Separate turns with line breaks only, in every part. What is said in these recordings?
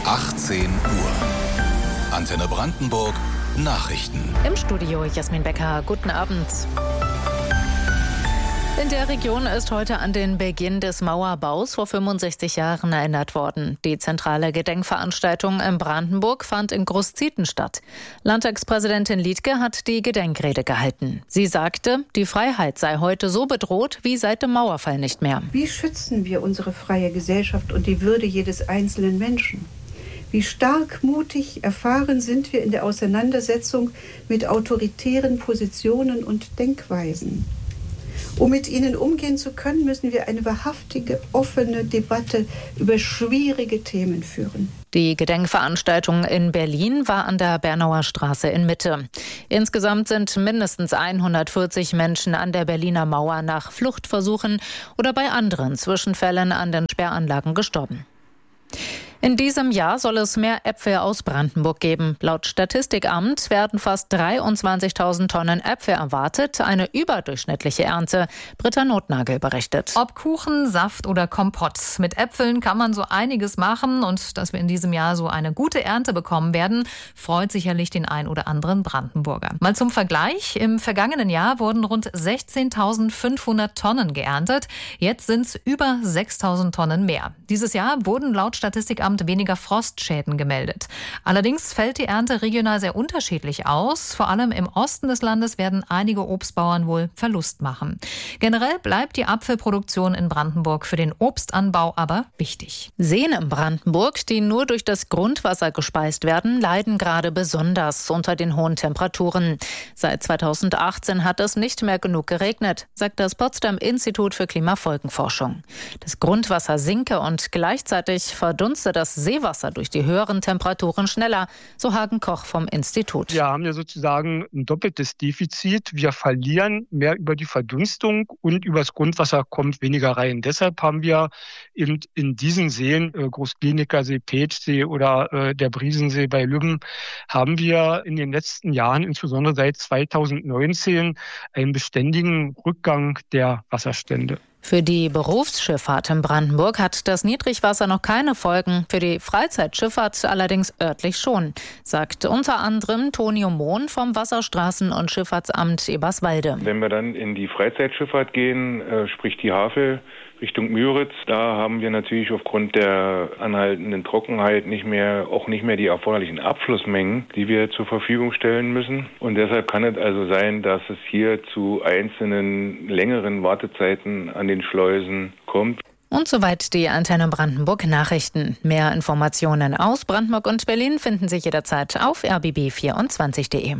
18 Uhr. Antenne Brandenburg Nachrichten.
Im Studio Jasmin Becker. Guten Abend. In der Region ist heute an den Beginn des Mauerbaus vor 65 Jahren erinnert worden. Die zentrale Gedenkveranstaltung in Brandenburg fand in Großzieten statt. Landtagspräsidentin Liedtke hat die Gedenkrede gehalten. Sie sagte, die Freiheit sei heute so bedroht wie seit dem Mauerfall nicht mehr.
Wie schützen wir unsere freie Gesellschaft und die Würde jedes einzelnen Menschen? Wie stark, mutig, erfahren sind wir in der Auseinandersetzung mit autoritären Positionen und Denkweisen? Um mit ihnen umgehen zu können, müssen wir eine wahrhaftige, offene Debatte über schwierige Themen führen.
Die Gedenkveranstaltung in Berlin war an der Bernauer Straße in Mitte. Insgesamt sind mindestens 140 Menschen an der Berliner Mauer nach Fluchtversuchen oder bei anderen Zwischenfällen an den Sperranlagen gestorben. In diesem Jahr soll es mehr Äpfel aus Brandenburg geben. Laut Statistikamt werden fast 23.000 Tonnen Äpfel erwartet. Eine überdurchschnittliche Ernte. Britta Notnagel berichtet.
Ob Kuchen, Saft oder Kompott. Mit Äpfeln kann man so einiges machen. Und dass wir in diesem Jahr so eine gute Ernte bekommen werden, freut sicherlich den ein oder anderen Brandenburger. Mal zum Vergleich. Im vergangenen Jahr wurden rund 16.500 Tonnen geerntet. Jetzt sind es über 6.000 Tonnen mehr. Dieses Jahr wurden laut Statistikamt weniger Frostschäden gemeldet. Allerdings fällt die Ernte regional sehr unterschiedlich aus. Vor allem im Osten des Landes werden einige Obstbauern wohl Verlust machen. Generell bleibt die Apfelproduktion in Brandenburg für den Obstanbau aber wichtig.
Seen in Brandenburg, die nur durch das Grundwasser gespeist werden, leiden gerade besonders unter den hohen Temperaturen. Seit 2018 hat es nicht mehr genug geregnet, sagt das Potsdam Institut für Klimafolgenforschung. Das Grundwasser sinke und gleichzeitig verdunste das Seewasser durch die höheren Temperaturen schneller, so Hagen Koch vom Institut.
Wir haben ja sozusagen ein doppeltes Defizit. Wir verlieren mehr über die Verdunstung und übers Grundwasser kommt weniger rein. Deshalb haben wir eben in diesen Seen, Großkliniker See, Petschsee oder der Briesensee bei Lübben, haben wir in den letzten Jahren, insbesondere seit 2019, einen beständigen Rückgang der Wasserstände.
Für die Berufsschifffahrt in Brandenburg hat das Niedrigwasser noch keine Folgen, für die Freizeitschifffahrt allerdings örtlich schon, sagt unter anderem Tonio Mohn vom Wasserstraßen- und Schifffahrtsamt Eberswalde.
Wenn wir dann in die Freizeitschifffahrt gehen, sprich die Havel Richtung Müritz, da haben wir natürlich aufgrund der anhaltenden Trockenheit nicht mehr die erforderlichen Abflussmengen, die wir zur Verfügung stellen müssen. Und deshalb kann es also sein, dass es hier zu einzelnen längeren Wartezeiten an den Schleusen kommt.
Und soweit die Antenne Brandenburg Nachrichten. Mehr Informationen aus Brandenburg und Berlin finden Sie jederzeit auf rbb24.de.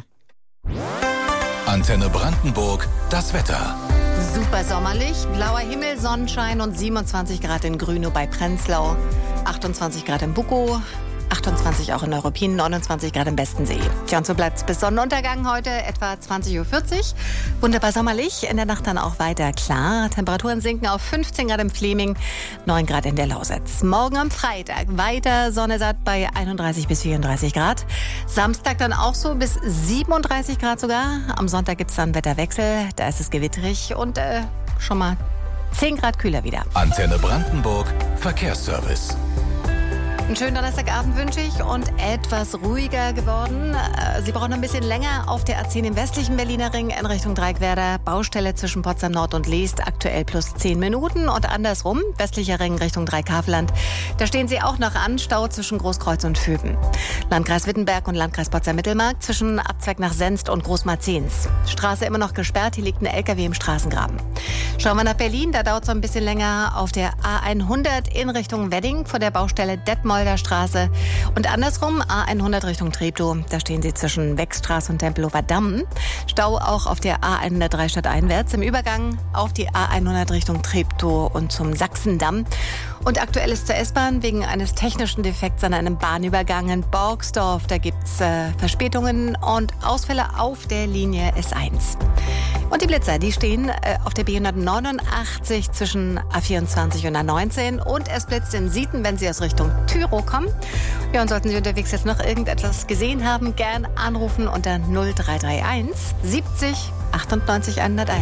Antenne Brandenburg, das Wetter.
Super sommerlich, blauer Himmel, Sonnenschein und 27 Grad in Grünow bei Prenzlau, 28 Grad in Bukow, 28 auch in Neuruppin, 29 Grad im Bestensee. Tja, und so bleibt es bis Sonnenuntergang heute etwa 20.40 Uhr. Wunderbar sommerlich, in der Nacht dann auch weiter klar. Temperaturen sinken auf 15 Grad im Fleming, 9 Grad in der Lausitz. Morgen am Freitag weiter Sonne satt bei 31 bis 34 Grad. Samstag dann auch so bis 37 Grad sogar. Am Sonntag gibt es dann Wetterwechsel, da ist es gewitterig und schon mal 10 Grad kühler wieder.
Antenne Brandenburg, Verkehrsservice.
Einen schönen Donnerstagabend wünsche ich und etwas ruhiger geworden. Sie brauchen ein bisschen länger auf der A10 im westlichen Berliner Ring in Richtung Dreieckwerder. Baustelle zwischen Potsdam Nord und Leest, aktuell plus 10 Minuten. Und andersrum, westlicher Ring Richtung Dreieckhaveland. Da stehen Sie auch noch an, Stau zwischen Großkreuz und Vöben. Landkreis Wittenberg und Landkreis Potsdam-Mittelmark zwischen Abzweig nach Senst und Großmarzens. Straße immer noch gesperrt, hier liegt ein LKW im Straßengraben. Schauen wir nach Berlin, da dauert es ein bisschen länger auf der A100 in Richtung Wedding vor der Baustelle Detmolder Straße. Und andersrum A100 Richtung Treptow, da stehen Sie zwischen Wechstraße und Tempelhofer Damm. Stau auch auf der A103 stadteinwärts im Übergang auf die A100 Richtung Treptow und zum Sachsendamm. Und aktuell ist zur S-Bahn wegen eines technischen Defekts an einem Bahnübergang in Borgsdorf. Da gibt es Verspätungen und Ausfälle auf der Linie S1. Und die Blitzer, die stehen auf der B189 zwischen A24 und A19. Und es blitzt in Sieten, wenn Sie aus Richtung Tyrow kommen. Ja, und sollten Sie unterwegs jetzt noch irgendetwas gesehen haben, gern anrufen unter 0331 70 98 101.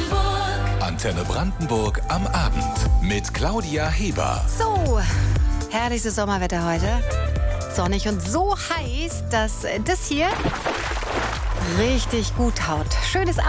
Antenne Brandenburg am Abend mit Claudia Heber.
So, Herrliches Sommerwetter heute. Sonnig und so heiß, dass das hier richtig gut haut. Schönes